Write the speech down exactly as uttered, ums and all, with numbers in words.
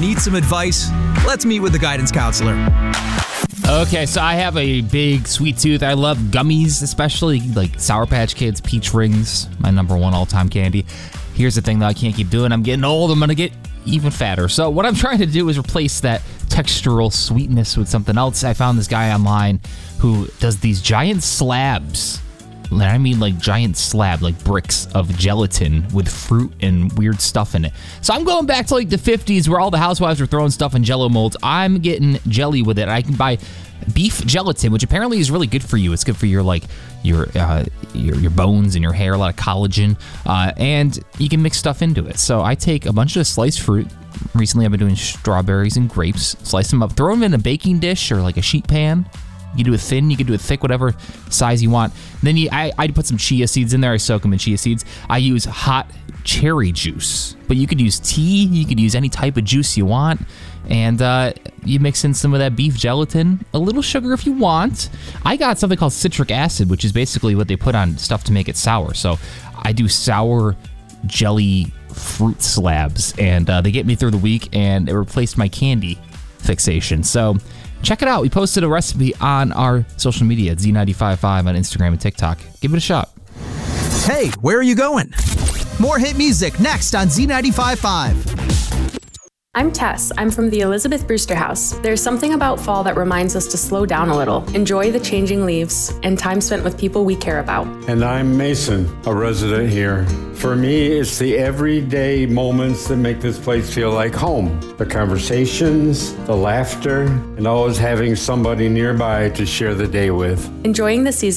Need some advice? Let's meet with the guidance counselor. Okay, so I have a big sweet tooth. I love gummies, especially like Sour Patch Kids, Peach Rings, my number one all-time candy. Here's the thing that I can't keep doing. I'm getting old. I'm going to get even fatter. So what I'm trying to do is replace that textural sweetness with something else. I found this guy online who does these giant slabs. And I mean like giant slab, like bricks of gelatin with fruit and weird stuff in it. So I'm going back to like the fifties where all the housewives were throwing stuff in Jell-O molds. I'm getting jelly with it. I can buy beef gelatin, which apparently is really good for you. It's good for your like your uh, your your bones and your hair, a lot of collagen, uh, and you can mix stuff into it. So I take a bunch of sliced fruit. Recently, I've been doing strawberries and grapes. Slice them up, throw them in a baking dish or like a sheet pan. You can do it thin, you can do it thick, whatever size you want. Then you, I, I put some chia seeds in there. I soak them in chia seeds. I use hot cherry juice, but you could use tea. You could use any type of juice you want. And uh, you mix in some of that beef gelatin, a little sugar if you want. I got something called citric acid, which is basically what they put on stuff to make it sour. So I do sour jelly fruit slabs, and uh, they get me through the week, and it replaced my candy fixation. So check it out. We posted a recipe on our social media at Z nine five five on Instagram and TikTok. Give it a shot. Hey, where are you going? More hit music next on Z nine five five. I'm Tess. I'm from the Elizabeth Brewster House. There's something about fall that reminds us to slow down a little, enjoy the changing leaves, and time spent with people we care about. And I'm Mason, a resident here. For me, it's the everyday moments that make this place feel like home. The conversations, the laughter, and always having somebody nearby to share the day with. Enjoying the season